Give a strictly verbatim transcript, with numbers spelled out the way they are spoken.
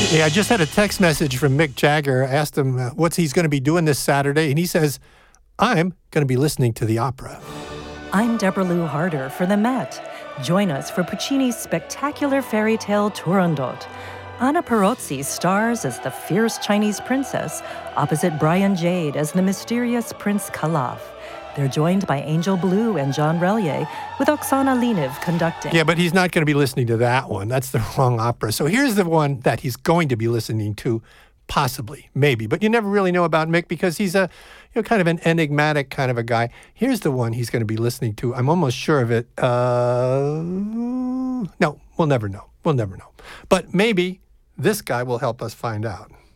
Yeah, I just had a text message from Mick Jagger. I asked him uh, what he's going to be doing this Saturday, and he says, I'm going to be listening to the opera. I'm Deborah Lou Harder for the Met. Join us for Puccini's spectacular fairy tale Turandot. Anna Perozzi stars as the fierce Chinese princess, opposite Brian Jade as the mysterious Prince Kalaf. They're joined by Angel Blue and John Relier, with Oksana Liniv conducting. Yeah, but he's not going to be listening to that one. That's the wrong opera. So here's the one that he's going to be listening to, possibly, maybe. But you never really know about Mick because he's a, you know, kind of an enigmatic kind of a guy. Here's the one he's going to be listening to. I'm almost sure of it. Uh, no, we'll never know. We'll never know. But maybe this guy will help us find out.